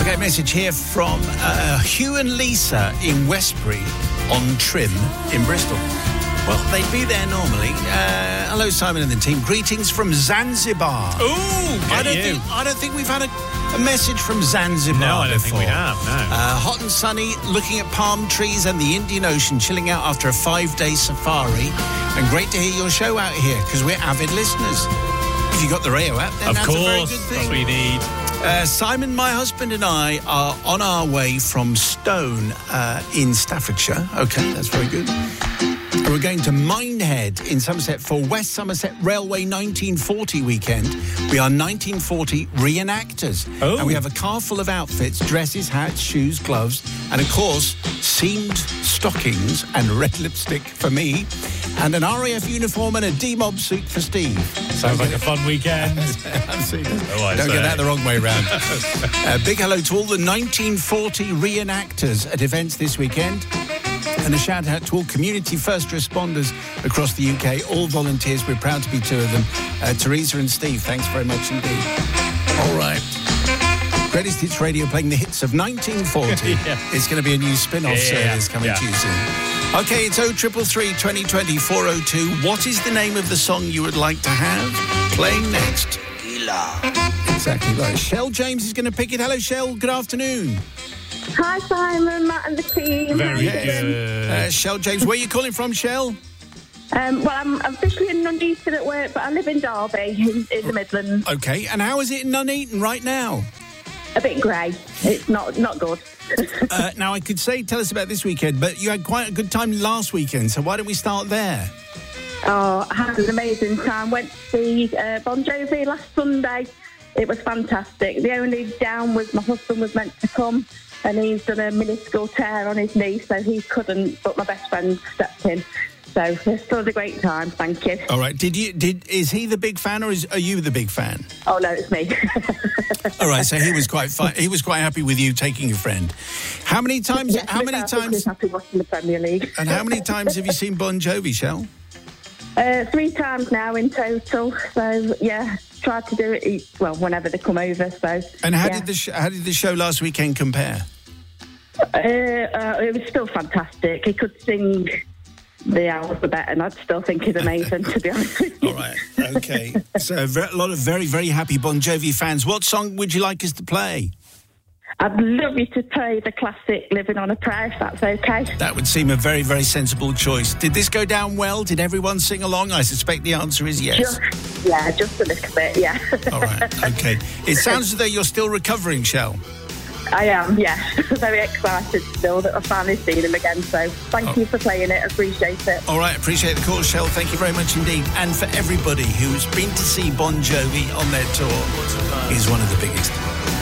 Okay, message here from Hugh and Lisa in Westbury on Trim in Bristol. Well, they'd be there normally. Hello, Simon and the team. Greetings from Zanzibar. Ooh, I don't think we've had a message from Zanzibar. No, I don't before. think we have, no. Hot and sunny, looking at palm trees and the Indian Ocean, chilling out after a 5-day safari. And great to hear your show out here, because we're avid listeners. If you got the radio app, then Of that's course, a very good thing. that's what you need. Simon, my husband and I are on our way from Stone in Staffordshire. Okay, that's very good. We're going to Minehead in Somerset for West Somerset Railway 1940 weekend. We are 1940 reenactors. Oh. And we have a car full of outfits, dresses, hats, shoes, gloves, and of course, seamed stockings and red lipstick for me, and an RAF uniform and a D-Mob suit for Steve. Sounds like a fun weekend. Absolutely. Oh, Don't get that the wrong way round. Big hello to all the 1940 reenactors at events this weekend. And a shout out to all community first responders across the UK, all volunteers. We're proud to be two of them. Teresa and Steve, thanks very much indeed. All right. Greatest Hits Radio playing the hits of 1940. Yeah. It's going to be a new spin-off service coming to you soon. Okay, it's 0333 2020 402. What is the name of the song you would like to have playing next? Exactly right. Shell James is going to pick it. Hello, Shell. Good afternoon. Hi, Simon, Matt and the team. Very good. Shell James, where are you calling from, Shell? Well, I'm officially in Nuneaton at work, but I live in Derby, in the Midlands. Okay, and how is it in Nuneaton right now? A bit grey. It's not good. Now, I could say, tell us about this weekend, but you had quite a good time last weekend, so why don't we start there? Oh, I had an amazing time. Went to see Bon Jovi last Sunday. It was fantastic. The only down was my husband was meant to come, and he's done a minuscule tear on his knee, so he couldn't, but my best friend stepped in. So it still a great time, thank you. All right, is he the big fan, or are you the big fan? Oh, no, it's me. All right, so he was quite he was quite happy with you taking a friend. How many times? Yes, how many times? He's happy watching the Premier League. And how many times have you seen Bon Jovi, Shell? 3 times now in total. So yeah, tried to do it whenever they come over. So. And how did the show last weekend compare? It was still fantastic. He could sing the alphabet, and I'd still think he's amazing, to be honest with you. All right, okay. So a lot of very, very happy Bon Jovi fans. What song would you like us to play? I'd love you to play the classic Living on a Prayer, if that's okay. That would seem a very, very sensible choice. Did this go down well? Did everyone sing along? I suspect the answer is yes. Just a little bit, yeah. All right, okay. It sounds as though you're still recovering, Shell. I am, yeah. Very excited still that I've finally seen him again, so thank you for playing it. Appreciate it. All right, appreciate the call, Shell. Thank you very much indeed. And for everybody who's been to see Bon Jovi on their tour, he's one of the biggest.